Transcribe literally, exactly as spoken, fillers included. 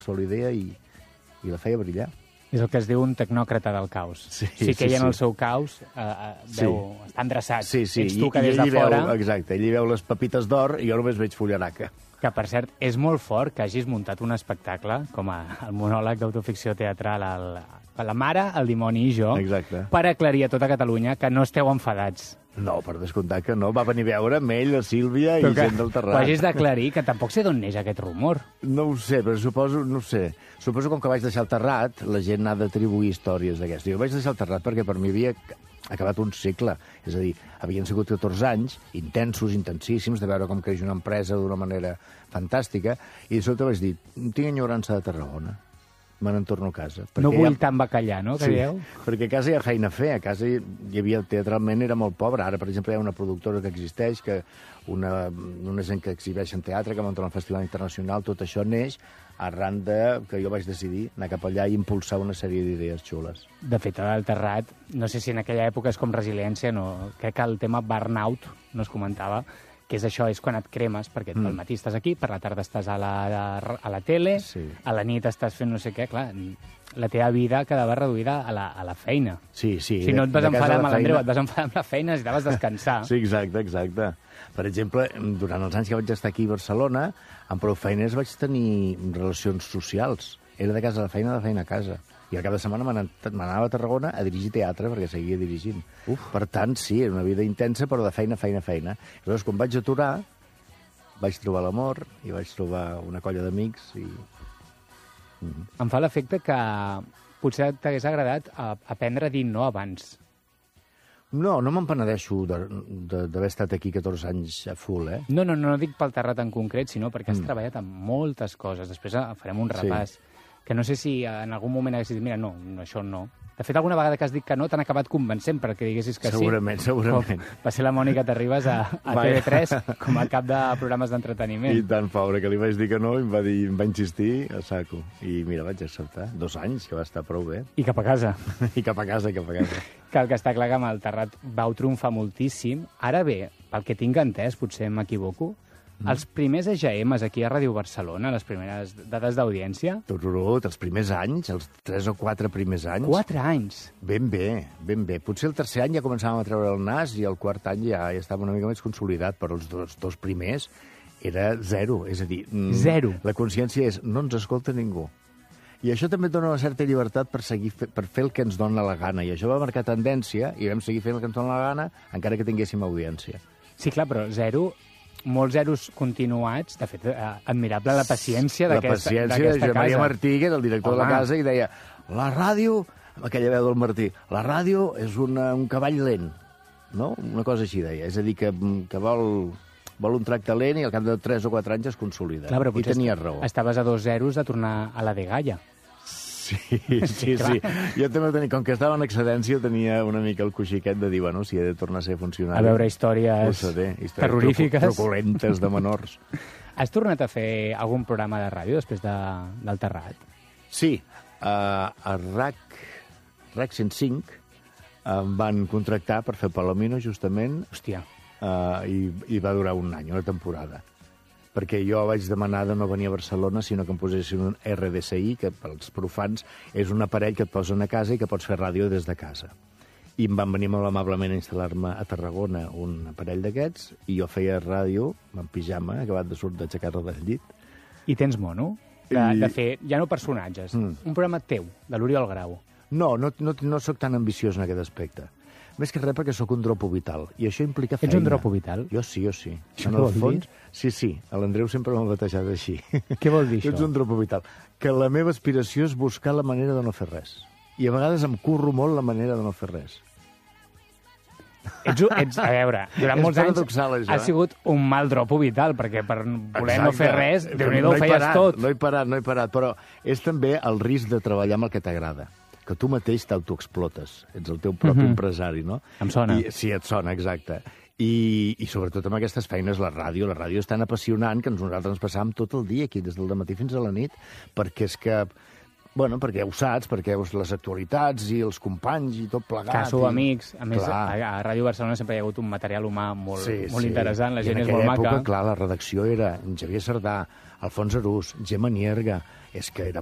sola idea i, i la feia brillar. És el que es diu un tecnòcrata del caos. Sí, sí que ell sí, en sí. el seu caos eh, veu, sí. està endreçat. Sí, sí, Ets tu que I, des i de fora... Veu, exacte, ell hi veu les pepites d'or i jo només veig fullaraca. Que, per cert, és molt fort que hagis muntat un espectacle, com a, el monòleg d'autoficció teatral, el, la mare, el dimoni i jo, Exacte. per aclarir a tota Catalunya que no esteu enfadats. No, per descomptat que no. Va venir a veure amb ell, la Sílvia i gent del Terrat. Ho hagis d'aclarir, que tampoc sé d'on neix aquest rumor. No ho sé, però suposo, no ho sé. Suposo com que vaig deixar el Terrat, la gent ha d'atribuir històries d'aquestes. Jo vaig deixar el Terrat perquè per mi havia acabat un segle. És a dir, havien sigut catorze anys, intensos, intensíssims, de veure com creix una empresa d'una manera fantàstica, i de sobte vaig dir, tinc enyorança de Tarragona. Me n'en torno a casa. No vull tant bacallà, no? Que sí, dieu? perquè a casa hi ha feina a fer. A casa hi, hi havia, teatralment, era molt pobre. Ara, per exemple, hi ha una productora que existeix, que una, una gent que exhibeix en teatre, que munta un festival internacional, tot això neix arran de que jo vaig decidir anar cap allà i impulsar una sèrie d'idees xules. De fet, al Terrat, no sé si en aquella època és com resiliència, no. Crec que el tema burnout no es comentava, que és això, és quan et cremes, perquè mm. al matí estàs aquí, per la tarda estàs a la, a la tele, sí. a la nit estàs fent no sé què, clar, la teva vida quedava reduïda a la, a la feina. Sí, sí. Si no et vas enfadar amb l'Andreu, feina... et vas enfadar amb la feina, necessitaves descansar. Sí, exacte, exacte. Per exemple, durant els anys que vaig estar aquí a Barcelona, amb prou feines vaig tenir relacions socials. Era de casa a la feina, de feina a casa. I al cap de setmana m'anava a Tarragona a dirigir teatre, perquè seguia dirigint. Uf. Per tant, sí, era una vida intensa, però de feina, feina, feina. Aleshores, quan vaig aturar, vaig trobar l'amor i vaig trobar una colla d'amics i... Mm. Em fa l'efecte que potser t'hagués agradat aprendre a dir no abans. No, no me'n penedeixo d'haver estat aquí catorze anys a full, eh? No, no, no dic pel Terrat en concret, sinó perquè has mm. treballat amb moltes coses. Després farem un repàs. Sí. Que no sé si en algun moment haguessis dit, mira, no, això no. De fet, alguna vegada que has dit que no, t'han acabat convencent perquè diguessis que segurament, sí. Segurament, segurament. Va ser la Mònica Terribas a, a T V tres com a cap de programes d'entreteniment. I tant, pobra, que li vaig dir que no i em va, dir, em va insistir a saco. I mira, vaig acceptar. Dos anys, que va estar prou bé. I cap a casa. I cap a casa, i cap a casa. Que el que està clar que amb el Terrat vau triomfar moltíssim. Ara bé, pel que tinc entès, potser m'equivoco, els primers E G Ms aquí a Ràdio Barcelona, les primeres dades d'audiència... Tururut, els primers anys, els tres o quatre primers anys... Quatre anys? Ben bé, ben bé. Potser el tercer any ja començàvem a treure el nas i el quart any ja, ja estava una mica més consolidat, però els dos, dos primers era zero. És a dir... Zero? La consciència és, no ens escolta ningú. I això també et dona una certa llibertat per, seguir, per fer el que ens dona la gana. I això va marcar tendència i vam seguir fent el que ens dona la gana encara que tinguéssim audiència. Sí, clar, però zero... molts zeros continuats, de fet, eh, admirable la paciència d'aquesta casa. La paciència de Josep Maria Martí, que era el director Home. de la casa, i deia, la ràdio, amb aquella veu del Martí, la ràdio és una, un cavall lent, no? Una cosa així deia, és a dir, que, que vol, vol un tracte lent i al cap de tres o quatre anys es consolida. Clar, però I tenia raó. Estaves a dos zeros de tornar a la de Gaia. Sí, sí, sí. Jo també tenia, com que estava en excedència, tenia una mica el coixiquet de dir, bueno, si he de tornar a ser funcionari... A veure històries històries terrorífiques. Truculentes de menors. Has tornat a fer algun programa de ràdio després de, del Terrat? Sí. Uh, a RAC, RAC cent cinc em van contractar per fer Palomino, justament. Hòstia. Uh, i, I va durar un any, una temporada. Perquè jo vaig demanar de no venir a Barcelona, sinó que em posessin un R D C I, que pels profans és un aparell que et posen a casa i que pots fer ràdio des de casa. I em van venir molt amablement a instal·lar-me a Tarragona un aparell d'aquests, i jo feia ràdio amb pijama, acabat de surt d'aixecar-me del llit. I tens mono? De, I... de fer, ja no personatges, mm. un programa teu, de l'Oriol Grau. No, no, no, no sóc tan ambiciós en aquest aspecte. Més que res perquè sóc un dropo vital, i això implica feina. Ets un dropo vital? Jo sí, jo sí. Això en el fons, dir? Sí, sí. L'Andreu sempre m'ha batejat així. Què vol dir, això? Ets un dropo vital. Que la meva aspiració és buscar la manera de no fer res. I a vegades em curro molt la manera de no fer res. Ets, ets, a veure, durant molts anys això, has sigut un mal dropo vital, perquè per voler Exacte. no fer res, Déu-n'hi-do, no ho feies parat, tot. No he parat, no he parat, però és també el risc de treballar amb el que t'agrada, que tu mateix t'autoexplotes, ets el teu propi mm-hmm. empresari, no? Em sona. I, sí, et sona, exacte. I, I sobretot amb aquestes feines, la ràdio, la ràdio és tan apassionant que nosaltres ens passàvem tot el dia aquí, des del matí fins a la nit, perquè és que Bueno, perquè ho saps, perquè veus les actualitats i els companys i tot plegat. Que sou i... amics. A més, clar. a, a Ràdio Barcelona sempre hi ha hagut un material humà molt, sí, molt sí. interessant, la gent I és molt maca. en aquella època, clar, la redacció era en Xavier Sardà, Alfons Arús, Gemma Nierga, és que era